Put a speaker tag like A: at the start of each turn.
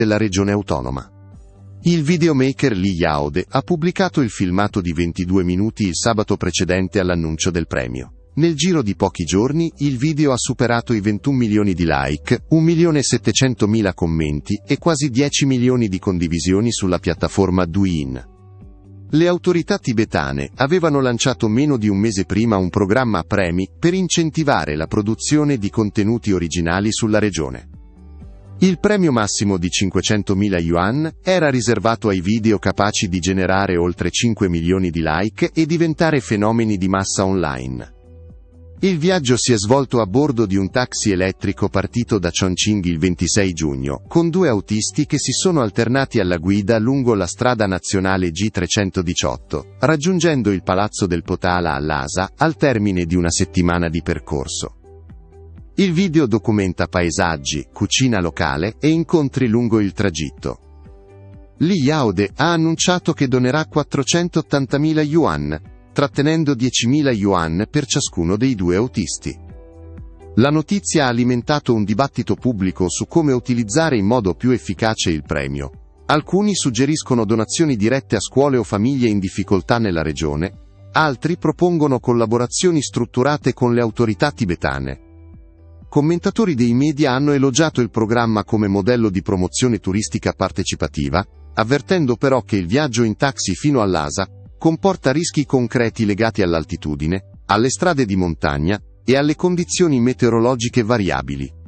A: della regione autonoma. Il videomaker Lee Yaude ha pubblicato il filmato di 22 minuti il sabato precedente all'annuncio del premio. Nel giro di pochi giorni, il video ha superato i 21 milioni di like, 1.700.000 commenti e quasi 10 milioni di condivisioni sulla piattaforma Douyin. Le autorità tibetane avevano lanciato meno di un mese prima un programma a premi per incentivare la produzione di contenuti originali sulla regione. Il premio massimo di 500.000 yuan era riservato ai video capaci di generare oltre 5 milioni di like e diventare fenomeni di massa online. Il viaggio si è svolto a bordo di un taxi elettrico partito da Chongqing il 26 giugno, con 2 autisti che si sono alternati alla guida lungo la strada nazionale G318, raggiungendo il palazzo del Potala a Lhasa al termine di una settimana di percorso. Il video documenta paesaggi, cucina locale e incontri lungo il tragitto. Lee Yaude ha annunciato che donerà 480.000 yuan, trattenendo 10.000 yuan per ciascuno dei 2 autisti. La notizia ha alimentato un dibattito pubblico su come utilizzare in modo più efficace il premio. Alcuni suggeriscono donazioni dirette a scuole o famiglie in difficoltà nella regione, altri propongono collaborazioni strutturate con le autorità tibetane. Commentatori dei media hanno elogiato il programma come modello di promozione turistica partecipativa, avvertendo però che il viaggio in taxi fino a Lhasa comporta rischi concreti legati all'altitudine, alle strade di montagna e alle condizioni meteorologiche variabili.